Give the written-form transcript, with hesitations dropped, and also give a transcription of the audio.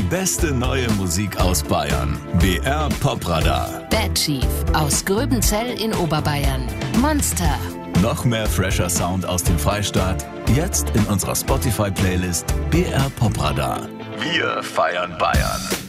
beste neue Musik aus Bayern. BR Popradar. Bad Chief aus Gröbenzell in Oberbayern. Monster. Noch mehr fresher Sound aus dem Freistaat. Jetzt in unserer Spotify-Playlist BR Popradar. Wir feiern Bayern.